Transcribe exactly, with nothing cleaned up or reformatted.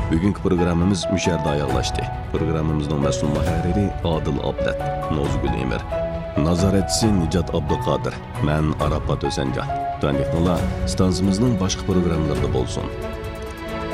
Bugünkü programımız müşərdə ayaqlaşdı. Programımızın məsul mühərriri Adil Abdat, Nozgül Emir. Nazaretçisi Nicat Abduqadir. Mən Arafat Özəncan. Tüvəndiklə stansımızın başqa proqramlarda bolsun.